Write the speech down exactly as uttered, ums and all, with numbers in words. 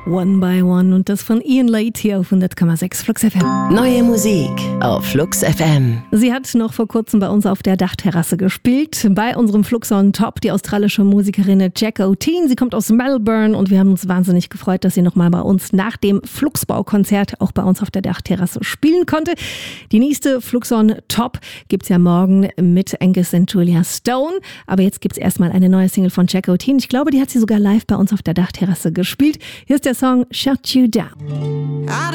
One by One und das von Ian Late hier auf hundert Komma sechs Flux F M. Neue Musik auf Flux F M. Sie hat noch vor kurzem bei uns auf der Dachterrasse gespielt. Bei unserem Flux on Top, die australische Musikerin Jack O'Teen. Sie kommt aus Melbourne und wir haben uns wahnsinnig gefreut, dass sie nochmal bei uns nach dem Fluxbau-Konzert auch bei uns auf der Dachterrasse spielen konnte. Die nächste Flux on Top gibt's ja morgen mit Angus und Julia Stone. Aber jetzt gibt's erstmal eine neue Single von Jack O'Teen. Ich glaube, die hat sie sogar live bei uns auf der Dachterrasse gespielt. Hier ist der Song Shut You Down.